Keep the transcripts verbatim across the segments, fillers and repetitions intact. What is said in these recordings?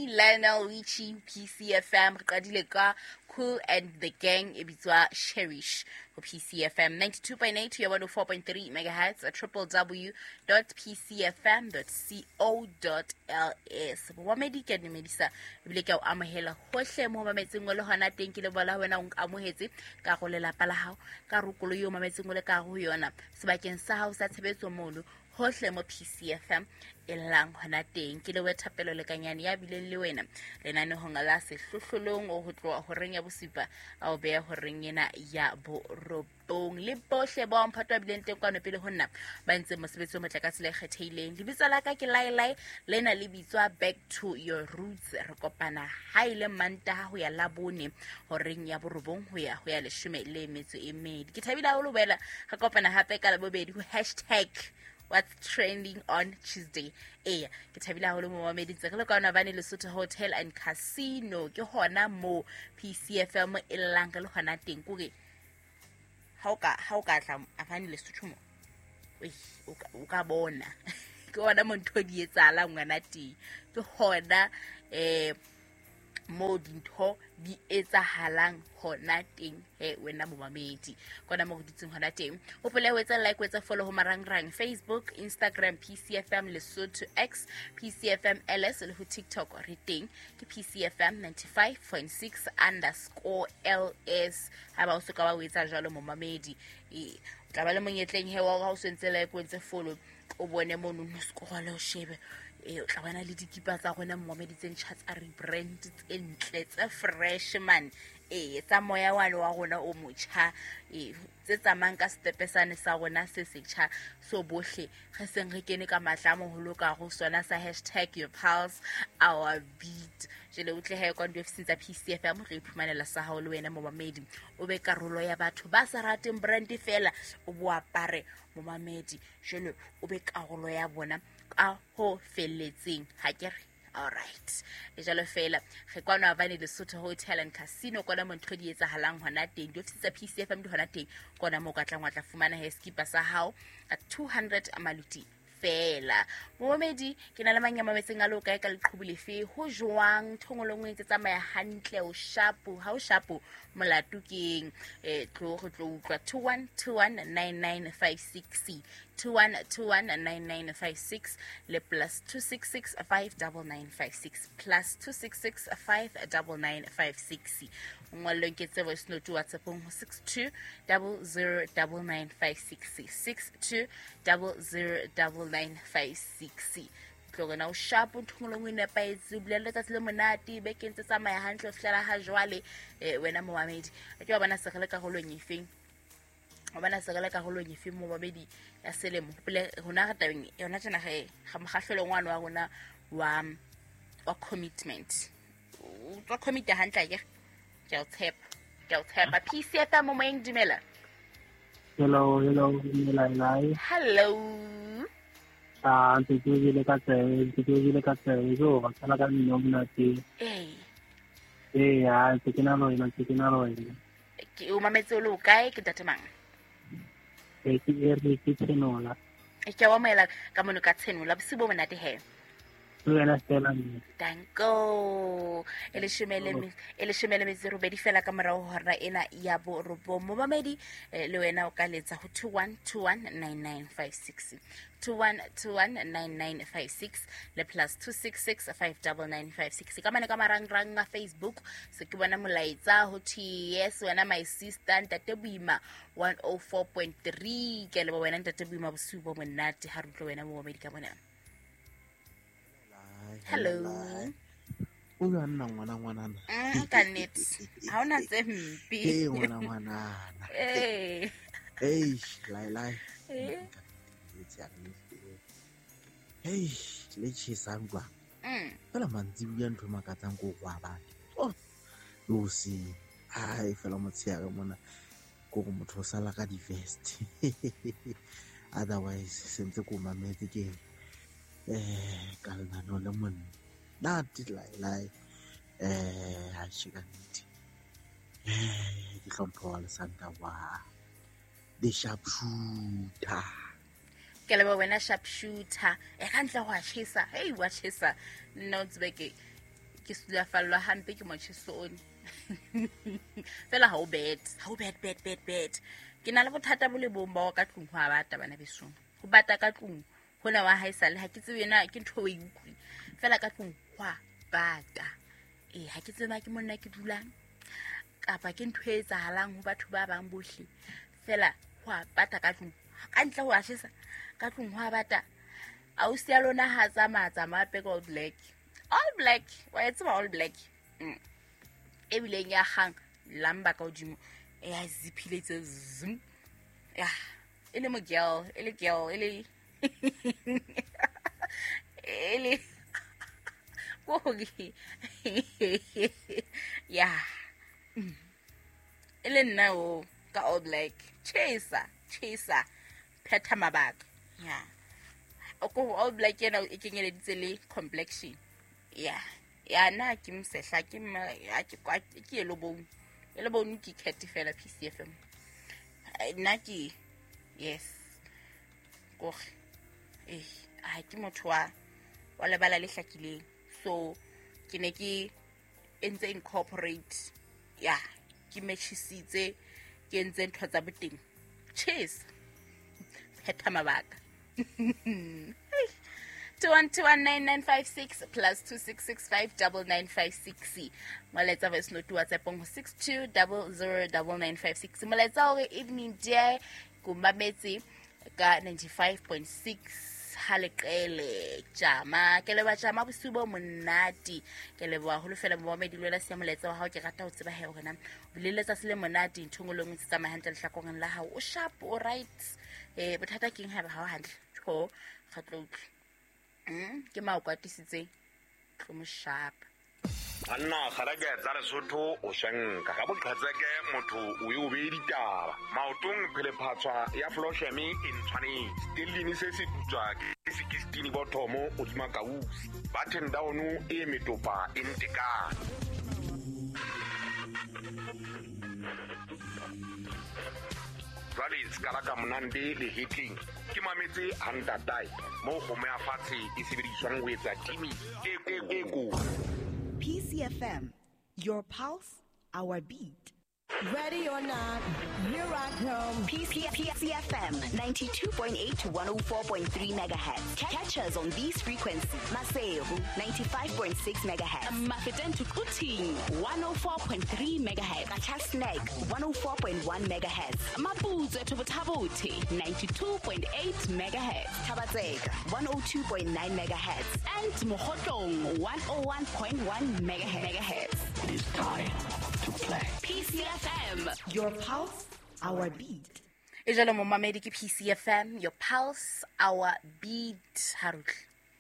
Lionel Richie, P C F M, qadile ka Cool and the Gang, e bitswa Cherish for P C F M ninety-two point eight to one oh four point three megahertz at w w w dot p c f m dot co dot l s. Bo mamedi ke ne medisa ebile ke o amohela hohle mo mametseng le hona teng ke le bola wena o amohetse ka go lela pala hao ka rukolo yo mametseng le ka go yona sebakeng sa hao sa tshebetso mono hohle mo P C F M elang hona teng ke le wethapelo le kanyane ya bileng le wena lenane ho ngala se hlohlolong o ho tloa ho reng ya bosipa a o beya ho reng ena ya bo robong le bohle ba mphatwa bileng teng kwano pele ho nna ba ntse mosebetsi o motlakase le kgetheileng le bitsa la ka ke lai lai lena le bitswa Back to Your Roots re kopana ha ile manta ho ya labone ho reng ya bo robong ho ya ho ya leshome le metso e medi ke thabile ha o lo bela ga kopana hape ka la bobedi ho hashtag What's trending on Tuesday? Eh, ke thabile haholo mo mamedi tse le ka bane Lesotho Hotel and Casino ke hona mo P C F M e lang ka le hona teng ko ke ha o ka ha o ka tla afane Lesotho mo we o ka bona ke hona mo ntho di etsala ngwana teng ke hona eh mo dintho di etsahalang hona teng he wena mo mamedi kona mo ditseng hona teng o pele ho etsa like o etsa follow ho marangrang Facebook Instagram P C F M Lesotho X P C F M L S le ho TikTok re teng ke P C F M ninety-five point six underscore L S ha ba o se ka ba o etsa jalo mo mamedi e tla ba le monyetleng he wa ga o sentse like o ntse follow o bone mo no skole o shebe e o tla bana le dikipa tsa gona mmamedi tse ntšha tsa rebrand tse ntle tse fresh man e tsa moya wane wa gona o motšha e tse tsamang ka stepesane sa gona se setšha so bohle ge seng re kene ka matlamo go loka go sona sa hashtag your pulse our beat jele o tle he kwa ndo fsintsa P C F M re iphumanela sa hao le wena mo mamedi o be karolo ya batho ba sa rateng brand fela o bo apare mo mamedi jele o be karolo ya bona ka ho feletseng ha ke re alright e jalo fela ge kwana bane Lesotho Hotel and Casino kona mo ntho di etsahalang hona teng di ofisi tsa P C F M di hona teng kona mo ka tla ngwa tla fumana he skipa sa hao at two hundred amaluti fela momedi ke na le manyama metseng a loka e ka leqhubule fe ho jwang thongolongwe tse tsamaya hantle o shapu ha o shapu molatu keng e tlo go tlo utlwa two one two one nine nine five six two one two one nine nine five six le plus two six six five nine nine five six plus two six six five nine nine five six ngwalong ke tse voice note WhatsApp ho six two zero zero nine nine five six six two zero zero nine nine five six tlogena o shapo thongolongwe ne pa etsi bulele tsa le monate be ke ntse tsamaya hantle flela ha jwale wena mo mamedi a ke ba bana segele ka go lonyefeng o bana segele ka go lonyefeng mo babedi ya selemo pele hona ga tabeng yona tsena ge ga mogahlelo ngwana wa gona wa wa commitment o twa commit hantle ke ke o tshepa ke o tshepa P C F M mo mo ndimela hello hello lai lai hello ah te ke le ka tse te ke le ka tse jo ba tsala ka nno mna te eh eh ya te ke na lo ina te ke na lo ina ke o mametse o lo kae ke tatemang e ke e re ke tsenola e ke wa mela ka mono ka tsenola bosibo monate he Luena Stella ni. Danko. Ele shemele mi ele shemele mi zero bedi fela ka mora ho hora ena ya bo robo mo mamedi le wena o ka letsa ho two one two one nine nine five six two one two one nine nine five six le plus two six six five nine nine five six ka mane ka marangrang nga Facebook se ke bona molaetsa ho T S wena my sister Ntate Buima one oh four point three ke le wena Ntate Buima bosubo monate ha re tlo wena mo mamedi ka bona. Hello. O ya nna ngwana ngwana na. Mm ka net. Ha ona tse mpi. Eh ngwana ngwana. Eh. Hey, lai lai. Eh. Hey, le chisangwa. Mm. Fela mantsi bua ntho makatsang go kwa ba. Oh. Lo si. Ai fela motsia ga mona. Go go motho sala ka di vest. Otherwise sentse go mametse ke eh kalna no le mon not lai lai eh ha shikanti eh di hlompho le santa wa the sharp shooter ke le wena sharp shooter e ka ntla go a chesa hey wa chesa no tsbeke ke sula fallwa hampe ke motjhesone fela ha o bet ha o bet bet bet bet ke na le bothata bo le bomba wa ka tlung ho abata bana besong ho bata ka tlung hona wa haisale ha ke tsebe na ke ntho e utlwi fela ka tlung wa bata eh ha ke tseba ke monna ke dulang kapa ke ntho e etsahalang ho batho ba bang bohle fela wa bata ka tlung ka ntle ho ashisa ka tlung ho bata a o sia lona ha tsamaya tsamaya all black all black wa etsa all black mm e bileng ya hang lamba ka hodimo e a zipiletse zum ya ele mo girl ele girl ele ele kogi ya ele nna o ka all black chaser chaser pheta mabaka ya o ko all black yena e kenyeleditse le complexion ya ya na ke msehla ke ya ke kwa ke yelo bone yelo bone ke cat fela P C F M na ke yes go eh a ke motho wa wa lebala le hlakileng so ke ne ke entse incorporate ya ke matchisitse ke entse ntho tsa boteng cheers pheta mabaka two one two one nine nine five six plus two six six five double nine five six. Maletsa voice note WhatsApp on six two zero zero double nine five six. Maletsa ore evening day kumametse ka ninety-five point six halekele jama ke le ba jama bosubo monati ke le ba holo fela mo mamedi lwela sia moletsa wa hao ke rata ho tseba he hore na boleletsa se le monati ntongolong se tsamaya hantle lehlakoreng la hao o sharp o right eh bothata keng ha ba ha hantle tho khatlo mm ke ma o kwatisitse tlo mo sharp anna kharaga tsare sotho o shanka ga boqhatseke motho o yo be ditaba maotong phele phatswa ya floshemi in tshwane dilini se se tutswa ke sixteen bothomo o di makausi batten down e metopa in tekana Rally skalaka monande le hitting ke mametse handatai mo go me afatse e sebediswang ho etsa timi e e go P C F M, your pulse, our beat. Ready or not, here I come. P C F M, ninety-two point eight to one oh four point three megahertz. Catch us on these frequencies. Maseru, ninety-five point six megahertz. Mafeten to Kuting, one oh four point three megahertz. Kachasnek, one oh four point one megahertz. Mapuzo to Tabuti, ninety-two point eight megahertz. Tabatsega, one oh two point nine megahertz. And Mohotong, one oh one point one megahertz. It is time to play. P C F M, your pulse, our beat. Ejalo mo mamedi ke P C F M, your pulse, our beat. Harut.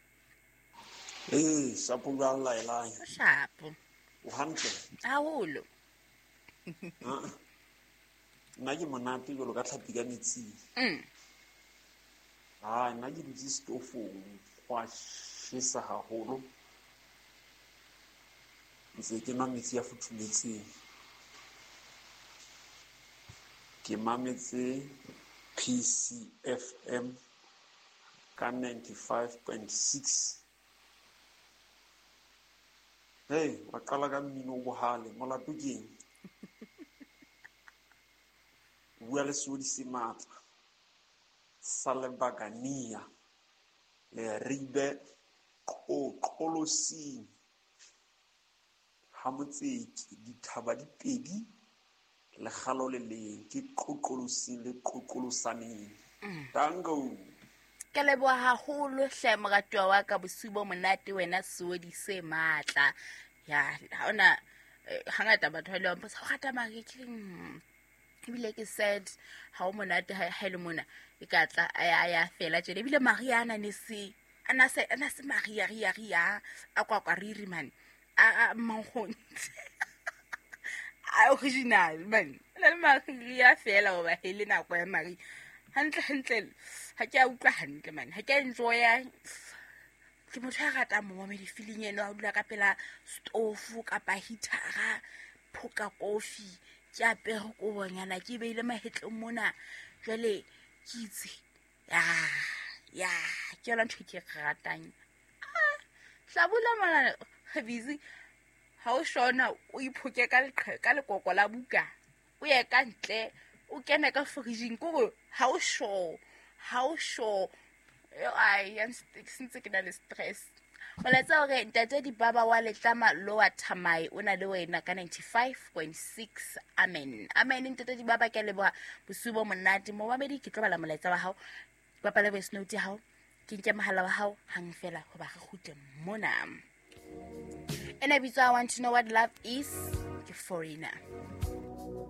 Eh, sapula lai lai. Sharp. O hantle. Aholo. Ah. Nna ke monate go ka tlhapi ka metsi. Mm. Ah, nna ke dutse stofong kwa shisa haholo. Ntse ke nwa metsi ya futhumetseng. Ke mametse P C F M ka ninety-five point six. Hey, wa qala ka mmino go hale molato keng. Bua le sodi sematla. Salebagania. Le ribe o kolosing. Hamotseki dithaba di pedi. Le khalo le le ke qoqolosing le qoqolosaneng. Tango. Ke leboha haholo hle moratwa wa ka bosubo monate wena sodi se matla ya haona hangata batho ba le ba sa gata mareking ebile ke said ha o monate ha le mona e ka tla aya ya fela tjele ebile mariana ne se ana se ana se maria ria ria akwa kwa riri man a mahon a original man le maria fela o ba hele na kwa mari hantle hantle ha ke a utlwa hantle man ha ke enjoya ke motho a rata mo me di feeling eno a dula ka pela stove ka pa heater phoka coffee ke a pego go bonyana ke beile mahetlo mona jale ke itse ya ya ke yona ntho ke ratang ah hlabula mona busy ha o shona o iphoke ka leqhe ka lekoko la buka o ye ka ntle o kena ka fridging go ha o sho ha o sho ai am sentse ke na le stress moletsa hore ntate di baba wa letlama lower thamai o na le wena ka ninety-five point six amen amen ntate di baba ke leboha bosubo monate mo babedi ke tlo bala moletsa wa hao bapala voice note ya hao ke nke mahala wa hao hang fela go ba ga gute mona and I want to know what love is ke foreigner